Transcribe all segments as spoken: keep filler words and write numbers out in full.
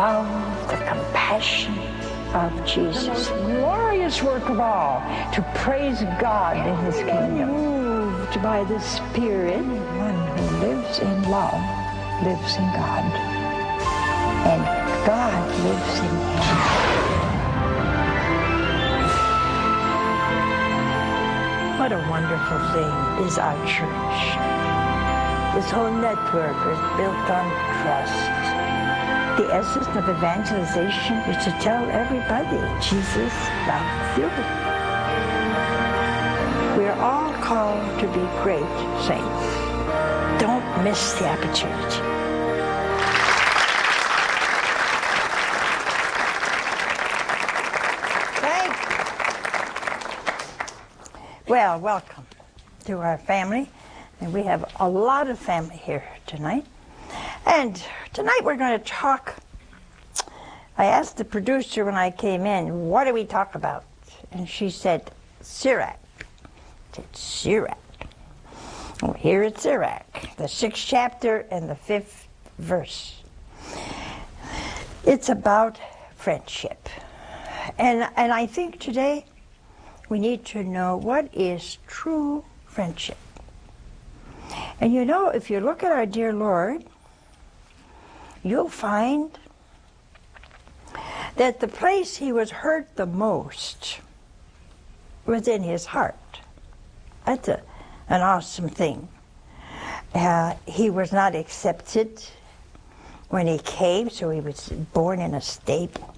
love, the compassion of Jesus. The most glorious work of all, to praise God in His kingdom. Moved by the Spirit, one who lives in love lives in God, and God lives in him. What a wonderful thing is our church. This whole network is built on trust. The essence of evangelization is to tell everybody Jesus loves you. We are all called to be great saints. Don't miss the opportunity. Thank you. Well, welcome to our family. And we have a lot of family here tonight. And tonight we're going to talk. I asked the producer when I came in, what do we talk about? And she said, Sirach. I said, Sirach. Well, here it's Sirach, the sixth chapter and the fifth verse. It's about friendship. And, and I think today we need to know what is true friendship. And you know, if you look at our dear Lord, you'll find that the place He was hurt the most was in His heart. That's a, an awesome thing. Uh, he was not accepted when He came, so He was born in a stable.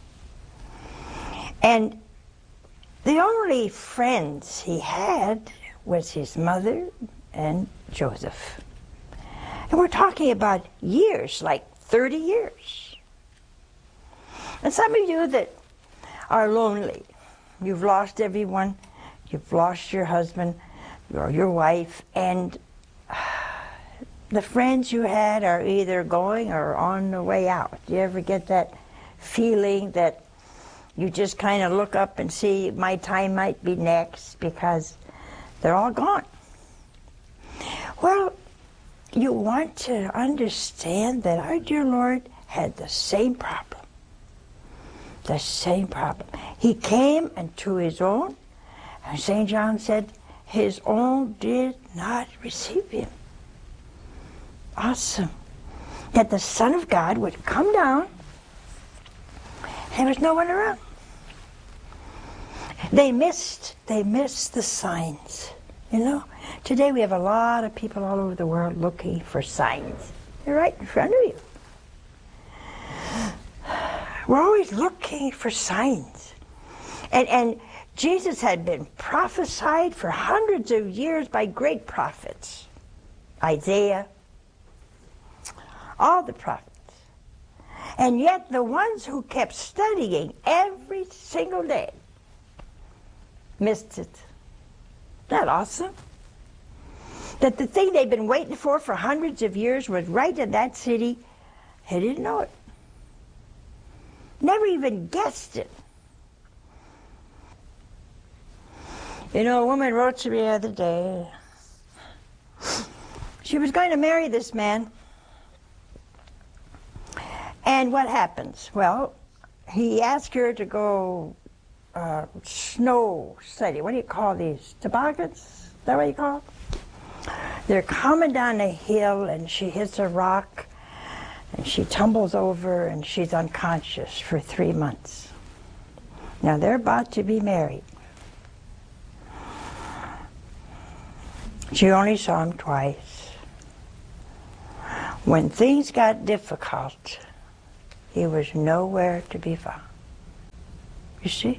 And the only friends He had was His mother and Joseph. And we're talking about years, like thirty years. And some of you that are lonely, you've lost everyone, you've lost your husband or your wife, and the friends you had are either going or on the way out. Do you ever get that feeling that you just kind of look up and see my time might be next because they're all gone? Well, you want to understand that our dear Lord had the same problem. The same problem. He came unto His own, and Saint John said, His own did not receive Him. Awesome. That the Son of God would come down, and there was no one around. They missed, they missed the signs. You know, today we have a lot of people all over the world looking for signs. They're right in front of you. We're always looking for signs. And, and Jesus had been prophesied for hundreds of years by great prophets. Isaiah, all the prophets. And yet the ones who kept studying every single day missed it. Isn't that awesome? That the thing they'd been waiting for for hundreds of years was right in that city. They didn't know it. Never even guessed it. You know, a woman wrote to me the other day. She was going to marry this man. And what happens? Well, he asked her to go uh, snow study. What do you call these? Toboggans? Is that what you call them? They're coming down a hill and she hits a rock and she tumbles over and she's unconscious for three months. Now they're about to be married. She only saw him twice. When things got difficult, he was nowhere to be found. You see?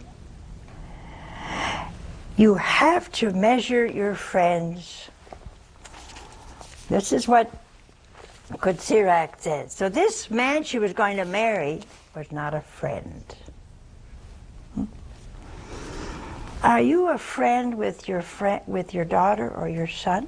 You have to measure your friends. This is what Good Sirach said. So this man she was going to marry was not a friend. Hmm? Are you a friend with your friend, with your daughter or your son?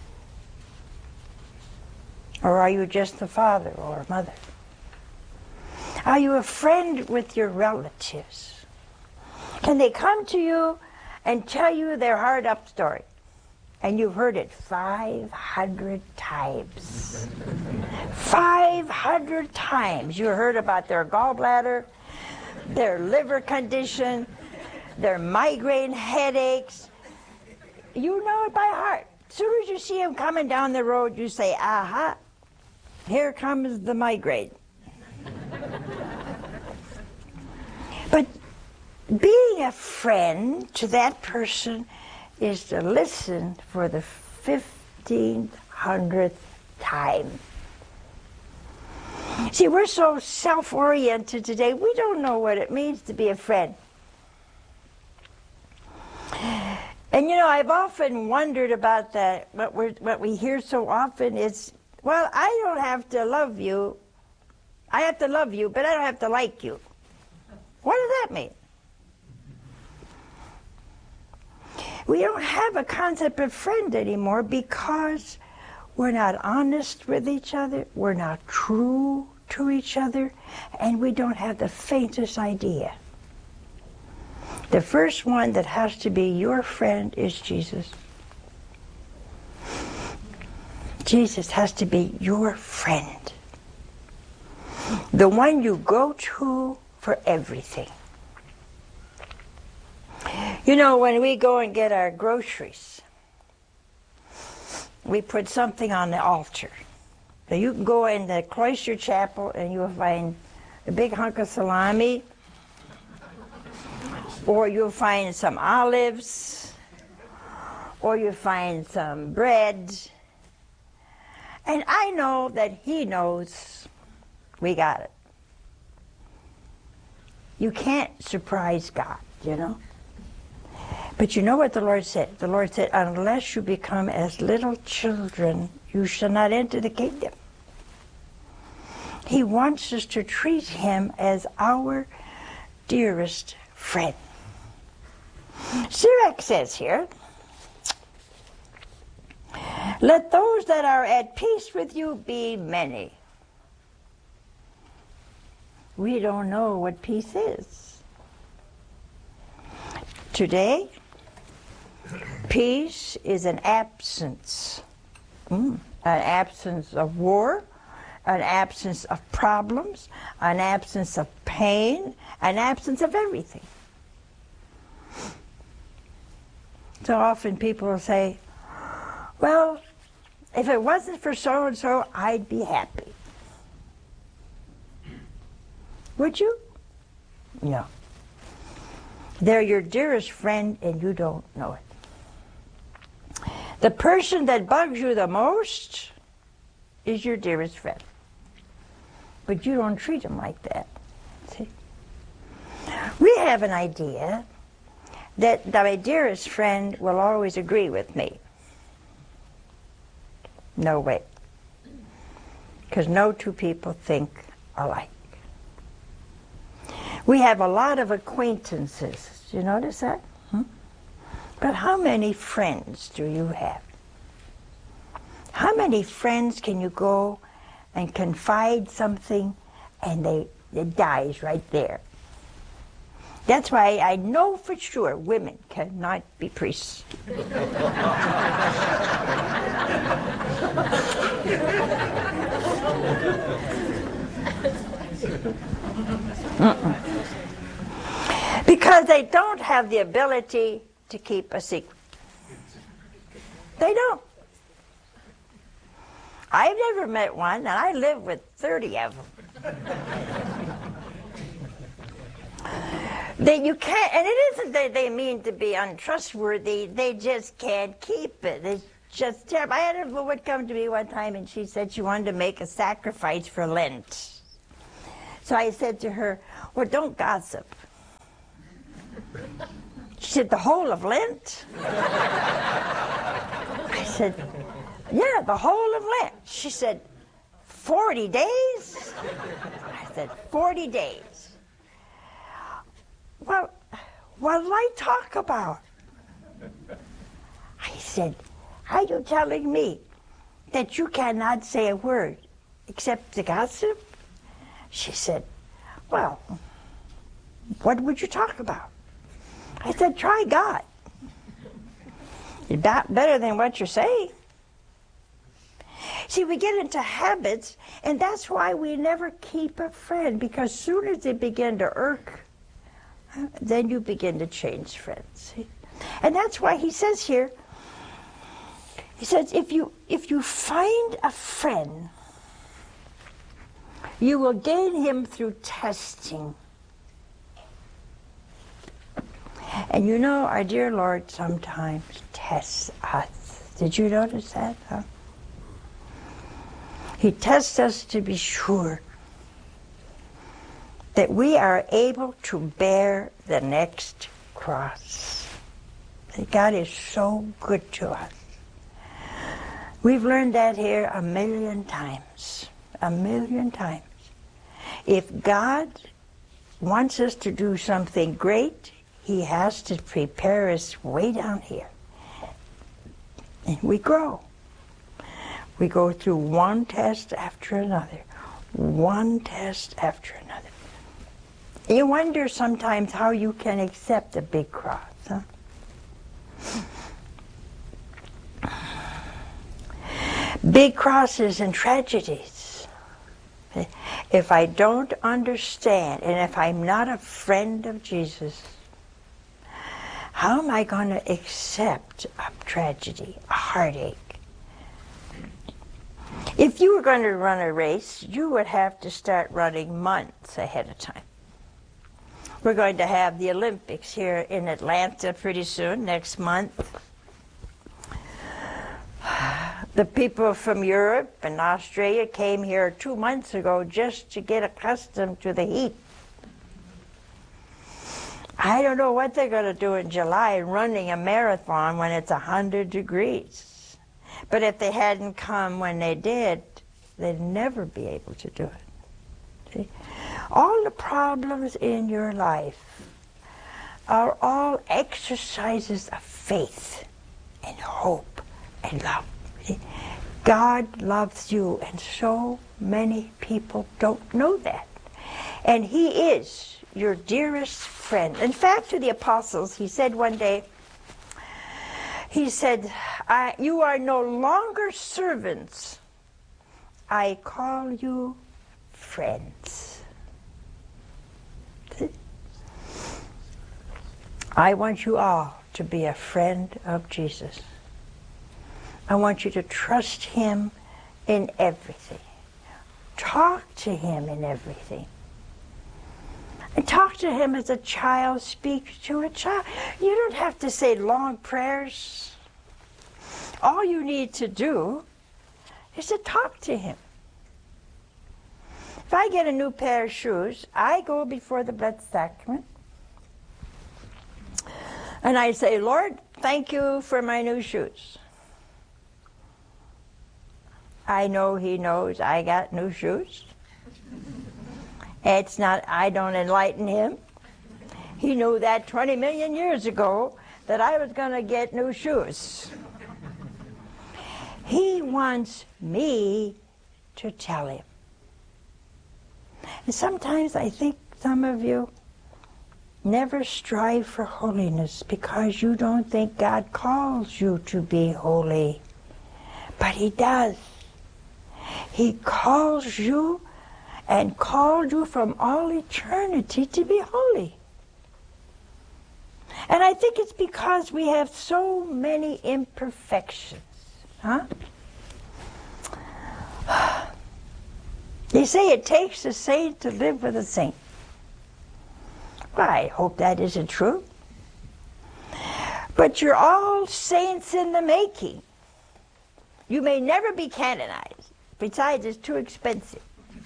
Or are you just the father or mother? Are you a friend with your relatives? Can they come to you and tell you their hard up story? and you've heard it five hundred times. five hundred times you heard about their gallbladder, their liver condition, their migraine headaches. You know it by heart. As soon as you see them coming down the road, you say, aha, here comes the migraine. But being a friend to that person is to listen for the fifteen hundredth time. See, we're so self-oriented today, we don't know what it means to be a friend. And you know, I've often wondered about that. What, we're, what we hear so often is, well, I don't have to love you. I have to love you, but I don't have to like you. What does that mean? We don't have a concept of friend anymore because we're not honest with each other, we're not true to each other, and we don't have the faintest idea. The first one that has to be your friend is Jesus. Jesus has to be your friend. The one you go to for everything. You know, when we go and get our groceries, we put something on the altar. So you can go in the cloister chapel and you'll find a big hunk of salami, or you'll find some olives, or you'll find some bread. And I know that he knows we got it. You can't surprise God, you know. But you know what the Lord said? The Lord said, unless you become as little children, you shall not enter the kingdom. He wants us to treat him as our dearest friend. Sirach says here, let those that are at peace with you be many. We don't know what peace is. Today, peace is an absence. Mm. An absence of war, an absence of problems, an absence of pain, an absence of everything. So often people will say, well, if it wasn't for so-and-so, I'd be happy. Would you? No. They're your dearest friend and you don't know it. The person that bugs you the most is your dearest friend. But you don't treat them like that. See? We have an idea that my dearest friend will always agree with me. No way. Because no two people think alike. We have a lot of acquaintances. Do you notice that? Hmm? But how many friends do you have? How many friends can you go and confide something and they, it dies right there? That's why I know for sure women cannot be priests. Mm-mm. Because they don't have the ability to keep a secret. They don't. I've never met one, and I live with thirty of them. They, you can't, and it isn't that they mean to be untrustworthy, they just can't keep it. It's just terrible. I had a woman come to me one time and she said she wanted to make a sacrifice for Lent. So I said to her, well, don't gossip. She said, the whole of Lent? I said, yeah, the whole of Lent. She said, forty days? I said, forty days. Well, what did I talk about? I said, are you telling me that you cannot say a word except to gossip? She said, well, what would you talk about? I said, try God. It's about better than what you're saying. See, we get into habits, and that's why we never keep a friend, because soon as they begin to irk, then you begin to change friends. And that's why he says here, he says, if you, if you find a friend, you will gain him through testing. And you know, our dear Lord sometimes tests us. Did you notice that? Huh? He tests us to be sure that we are able to bear the next cross. That God is so good to us. We've learned that here a million times. A million times. If God wants us to do something great, he has to prepare us way down here. And we grow. We go through one test after another. One test after another. You wonder sometimes how you can accept a big cross, huh? Big crosses and tragedies. If I don't understand, and if I'm not a friend of Jesus, how am I going to accept a tragedy, a heartache? If you were going to run a race, you would have to start running months ahead of time. We're going to have the Olympics here in Atlanta pretty soon, next month. The people from Europe and Australia came here two months ago just to get accustomed to the heat. I don't know what they're going to do in July running a marathon when it's one hundred degrees. But if they hadn't come when they did, they'd never be able to do it. See? All the problems in your life are all exercises of faith and hope and love. See? God loves you, and so many people don't know that. And he is your dearest friend. In fact, to the apostles, he said one day, he said, I, you are no longer servants. I call you friends. See? I want you all to be a friend of Jesus. I want you to trust him in everything. Talk to him in everything. And talk to him as a child speaks to a child. You don't have to say long prayers. All you need to do is to talk to him. If I get a new pair of shoes, I go before the blessed sacrament and I say, Lord, thank you for my new shoes. I know he knows I got new shoes. It's not, I don't enlighten him. He knew that twenty million years ago that I was going to get new shoes. He wants me to tell him. And sometimes I think some of you never strive for holiness because you don't think God calls you to be holy. But he does. He calls you and called you from all eternity to be holy. And I think it's because we have so many imperfections. Huh? They say it takes a saint to live with a saint. Well, I hope that isn't true. But you're all saints in the making. You may never be canonized. Besides, it's too expensive.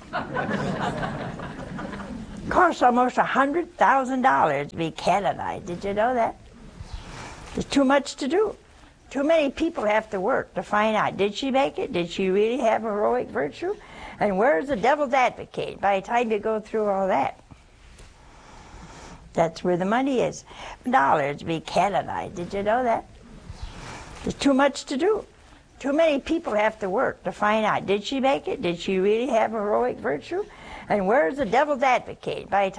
Costs almost a hundred thousand dollars to be canonized. Did you know that? There's too much to do. Too many people have to work to find out, did she make it? Did she really have heroic virtue? And where's the devil's advocate by the time you go through all that? That's where the money is. Dollars to be canonized. Did you know that? There's too much to do. Too many people have to work to find out, did she make it? Did she really have heroic virtue? And where's the devil's advocate by the time